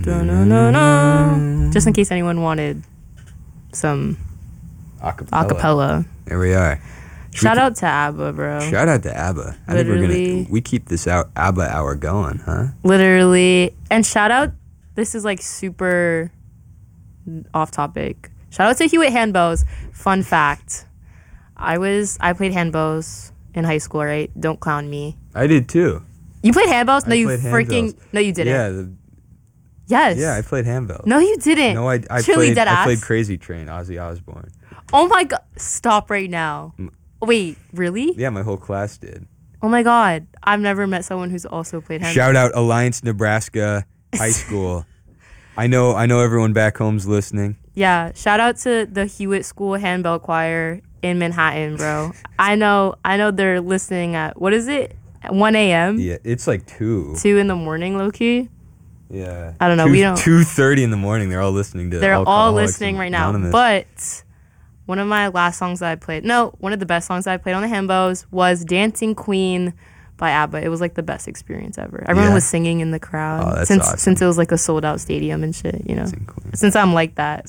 Just in case anyone wanted some acapella. Here we are. Shout out to ABBA, bro. Shout out to ABBA. I think we keep this ABBA hour going, huh? Literally. And shout out, this is like super off topic. Shout out to Hewitt handbells. Fun fact. I played handbells in high school, right? Don't clown me. I did too. You played handbells? No, no, you didn't. Yeah. Yes. Yeah, I played handbells. No, you didn't. No, I played Crazy Train, Ozzy Osbourne. Oh my God. Stop right now. Wait, really? Yeah, my whole class did. Oh my God. I've never met someone who's also played handball. Shout out Alliance, Nebraska High School. I know everyone back home's listening. Yeah, shout out to the Hewitt School Handbell Choir in Manhattan, bro. I know they're listening at, what is it? 1 a.m.? Yeah, it's like 2. 2 in the morning, low-key? Yeah. I don't know. 2:30 in the morning, they're all listening to They're all listening right now. Anonymous. But one of my last songs that I played, one of the best songs that I played on the handbells was Dancing Queen by ABBA. It was like the best experience ever. Everyone was singing in the crowd. Oh, that's awesome. Since it was like a sold out stadium and shit, you know. Since I'm like that.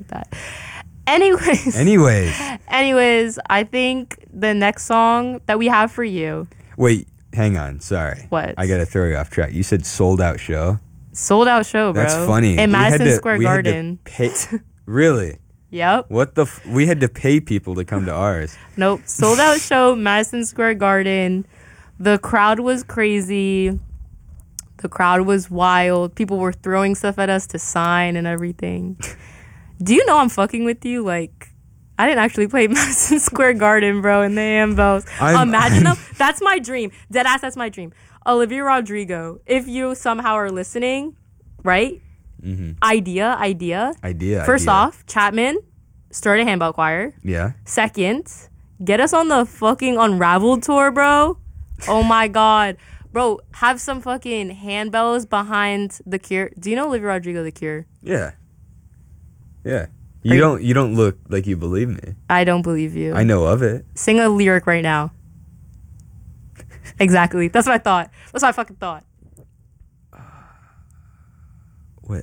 Anyways, I think the next song that we have for you. Wait, hang on. Sorry. What? I gotta throw you off track. You said sold out show. Sold out show, bro. That's funny. In Madison Square Garden. Really? Yep. We had to pay people to come to ours. Nope. Sold out show, Madison Square Garden. The crowd was crazy. The crowd was wild. People were throwing stuff at us to sign and everything. Do you know I'm fucking with you? Like, I didn't actually play Madison Square Garden, bro, in the handbells. Imagine though. That's my dream. Deadass, that's my dream. Olivia Rodrigo, if you somehow are listening, right? Mm-hmm. Idea. First off, Chapman, start a handbell choir. Yeah. Second, get us on the fucking Unraveled tour, bro. Oh my God. Bro, have some fucking handbells behind The Cure. Do you know Olivia Rodrigo, The Cure? Yeah. Yeah. You don't look like you believe me. I don't believe you. I know of it. Sing a lyric right now. Exactly. That's what I thought. That's what I fucking thought. What?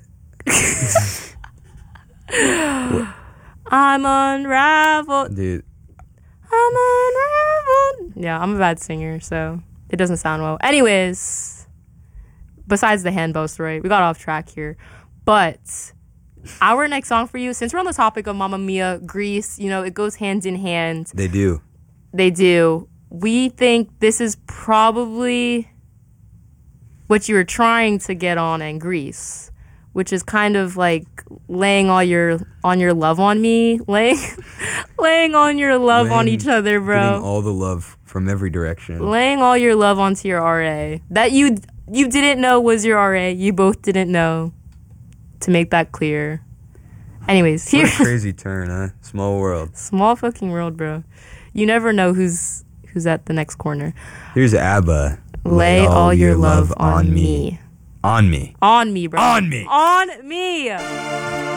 What? I'm unraveled. Dude. I'm unraveled. Yeah, I'm a bad singer, so it doesn't sound well. Anyways, besides the handbell story, we got off track here. But our next song for you, since we're on the topic of Mamma Mia, Grease, you know, it goes hand in hand. They do. We think this is probably what you were trying to get on in Grease, which is kind of like laying all your love on me, laying on your love on each other, bro. Getting all the love from every direction. Laying all your love onto your RA that you didn't know was your RA. You both didn't know. To make that clear. Anyways, what a crazy turn, huh? Small world. Small fucking world, bro. You never know who's at the next corner. Here's ABBA. Lay all your love on me. On me. On me, bro. On me. On me.